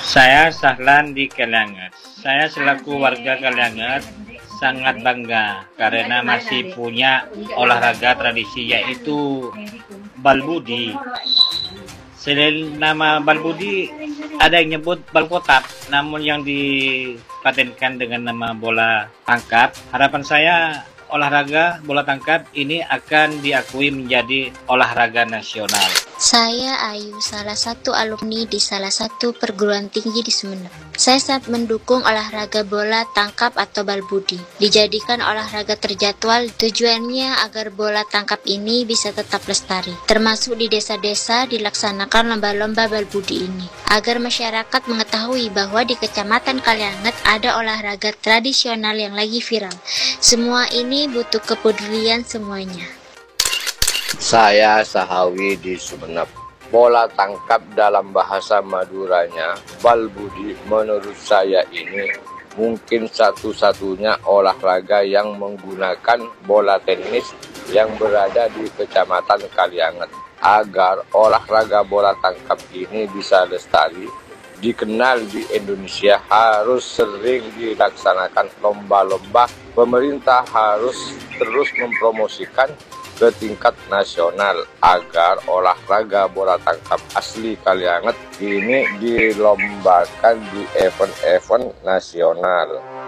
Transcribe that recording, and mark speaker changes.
Speaker 1: Saya Sahlan di Kalianget. Saya selaku warga Kalianget sangat bangga karena masih punya olahraga tradisi yaitu bal budi. Selain nama bal budi, ada yang nyebut bal kotak, namun yang dipatenkan dengan nama bola tangkap. Harapan saya olahraga bola tangkap ini akan diakui menjadi olahraga nasional.
Speaker 2: Saya Ayu, salah satu alumni di salah satu perguruan tinggi di Sumeneb. Saya sangat mendukung olahraga bola tangkap atau bal budi. Dijadikan olahraga terjadwal, tujuannya agar bola tangkap ini bisa tetap lestari. Termasuk di desa-desa dilaksanakan lomba-lomba bal budi ini. Agar masyarakat mengetahui bahwa di Kecamatan Kalianget ada olahraga tradisional yang lagi viral. Semua ini butuh kepedulian semuanya.
Speaker 3: Saya Sahawi di Sumeneb. Bola tangkap dalam bahasa Maduranya, bal budi, menurut saya ini mungkin satu-satunya olahraga yang menggunakan bola tenis yang berada di Kecamatan Kalianget. Agar olahraga bola tangkap ini bisa lestari, dikenal di Indonesia, harus sering dilaksanakan lomba-lomba. Pemerintah harus terus mempromosikan ke tingkat nasional agar olahraga bola tangkap asli Kalianget ini dilombakan di event-event nasional.